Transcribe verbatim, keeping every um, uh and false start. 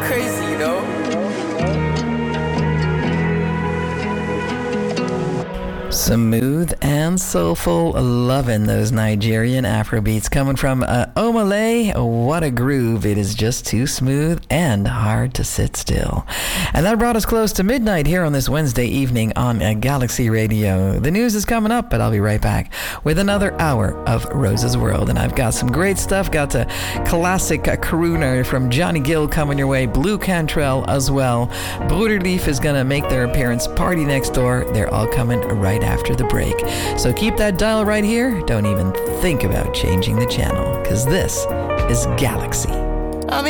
crazy, you know? Smooth and soulful, loving those Nigerian Afrobeats coming from uh, Omale. What a groove. It is just too smooth and hard to sit still. And that brought us close to midnight here on this Wednesday evening on uh, Galaxy Radio. The news is coming up, but I'll be right back with another hour of Rose's World. And I've got some great stuff. Got a classic uh, crooner from Johnny Gill coming your way. Blue Cantrell as well. Broederlief is going to make their appearance. Party Next Door. They're all coming right after the break. So keep that dial right here. Don't even think about changing the channel, because this is Galaxy.